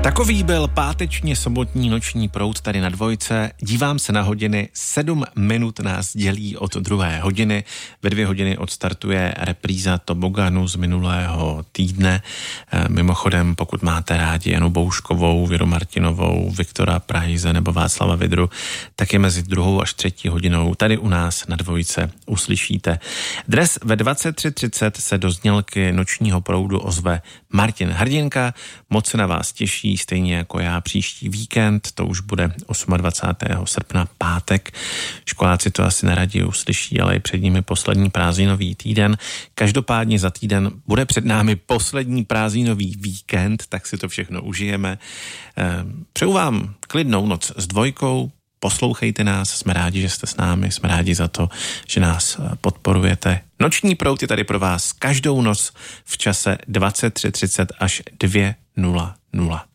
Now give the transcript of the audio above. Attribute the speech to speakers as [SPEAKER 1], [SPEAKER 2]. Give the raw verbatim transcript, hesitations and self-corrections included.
[SPEAKER 1] Takový byl páteční sobotní noční proud tady na Dvojce. Dívám se na hodiny, sedm minut nás dělí od druhé hodiny. Ve dvě hodiny odstartuje repríza Toboganu z minulého týdne. Mimochodem, pokud máte rádi Janu Bouškovou, Věru Martinovou, Viktora Prajze nebo Václava Vidru, tak je mezi druhou až třetí hodinou tady u nás na Dvojce uslyšíte. Dnes ve dvacet tři třicet se do znělky nočního proudu ozve Martin Hrdinka. Moc se na vás těší, stejně jako já, příští víkend, to už bude dvacátého osmého srpna, pátek. Školáci to asi neradi uslyší, ale i před nimi poslední prázdninový týden. Každopádně za týden bude před námi poslední prázdninový víkend, tak si to všechno užijeme. Přeju vám klidnou noc s Dvojkou, poslouchejte nás, jsme rádi, že jste s námi, jsme rádi za to, že nás podporujete. Noční proud je tady pro vás každou noc v čase dvacet tři třicet až dvě nula nula.